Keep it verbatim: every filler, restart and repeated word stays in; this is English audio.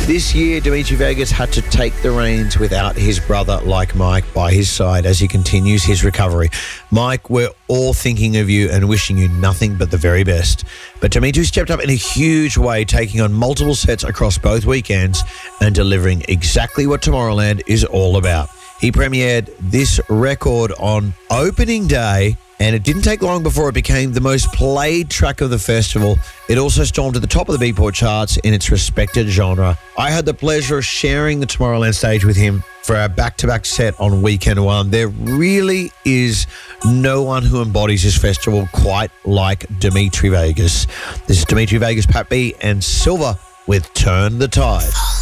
This year, Dimitri Vegas had to take the reins without his brother, like Mike, by his side as he continues his recovery. Mike, we're all thinking of you and wishing you nothing but the very best. But Dimitri stepped up in a huge way, taking on multiple sets across both weekends and delivering exactly what Tomorrowland is all about. He premiered this record on opening day, and it didn't take long before it became the most played track of the festival. It also stormed to the top of the Beatport charts in its respected genre. I had the pleasure of sharing the Tomorrowland stage with him for our back-to-back set on weekend one. There really is no one who embodies this festival quite like Dimitri Vegas. This is Dimitri Vegas, Pat B and Silva with Turn the Tide.